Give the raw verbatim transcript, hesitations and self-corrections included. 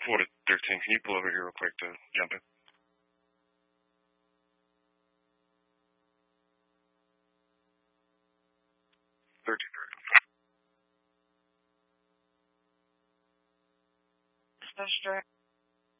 Florida thirteen, can you pull over here real quick to jump in? thirteen thirty. Sister.